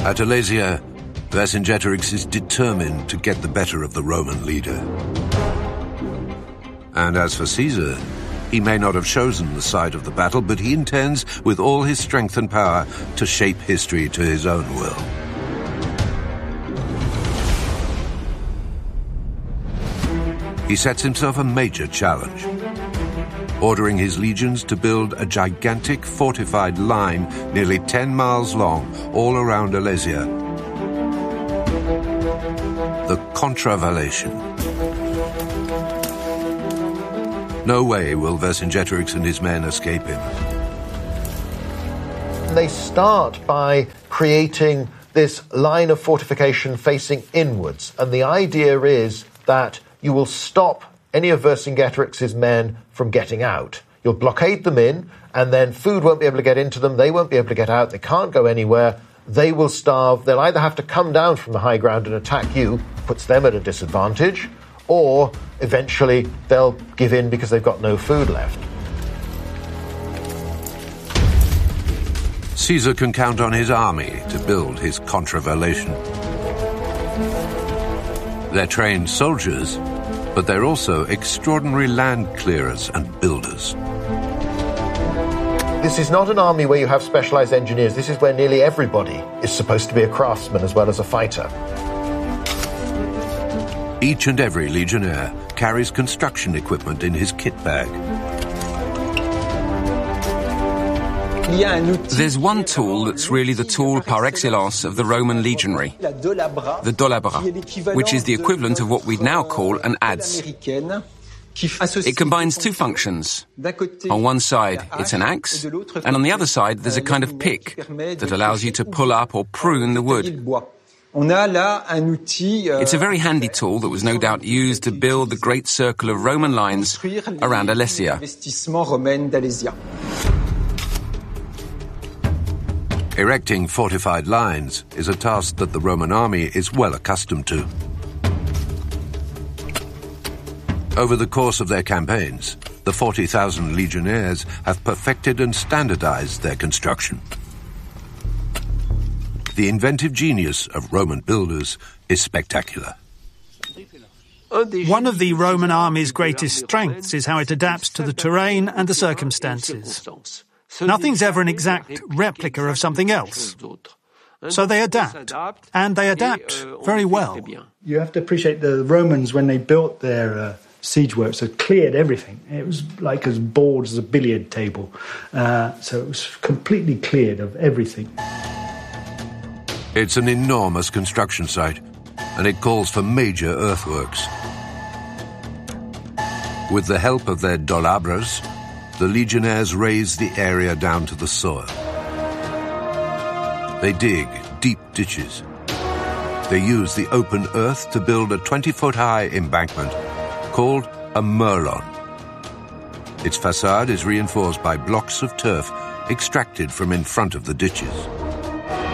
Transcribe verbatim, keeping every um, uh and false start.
At Alesia, Vercingetorix is determined to get the better of the Roman leader. And as for Caesar, he may not have chosen the side of the battle, but he intends, with all his strength and power, to shape history to his own will. He sets himself a major challenge, ordering his legions to build a gigantic fortified line nearly ten miles long all around Alesia. The Contravallation. No way will Vercingetorix and his men escape him. They start by creating this line of fortification facing inwards, and the idea is that you will stop any of Vercingetorix's men from getting out. You'll blockade them in, and then food won't be able to get into them, they won't be able to get out, they can't go anywhere, they will starve, they'll either have to come down from the high ground and attack you, puts them at a disadvantage, or eventually they'll give in because they've got no food left. Caesar can count on his army to build his Contravallation. They're trained soldiers, but they're also extraordinary land clearers and builders. This is not an army where you have specialized engineers. This is where nearly everybody is supposed to be a craftsman as well as a fighter. Each and every legionnaire carries construction equipment in his kit bag. There's one tool that's really the tool par excellence of the Roman legionary, the dolabra, which is the equivalent of what we'd now call an adze. It combines two functions. On one side, it's an axe, and on the other side, there's a kind of pick that allows you to pull up or prune the wood. It's a very handy tool that was no doubt used to build the great circle of Roman lines around Alesia. Erecting fortified lines is a task that the Roman army is well accustomed to. Over the course of their campaigns, the forty thousand legionnaires have perfected and standardized their construction. The inventive genius of Roman builders is spectacular. One of the Roman army's greatest strengths is how it adapts to the terrain and the circumstances. Nothing's ever an exact replica of something else. So they adapt, and they adapt very well. You have to appreciate the Romans, when they built their uh, siege works, had cleared everything. It was like as broad as a billiard table. Uh, so it was completely cleared of everything. It's an enormous construction site, and it calls for major earthworks. With the help of their dolabras, the legionnaires raise the area down to the soil. They dig deep ditches. They use the open earth to build a twenty-foot-high embankment called a merlon. Its facade is reinforced by blocks of turf extracted from in front of the ditches.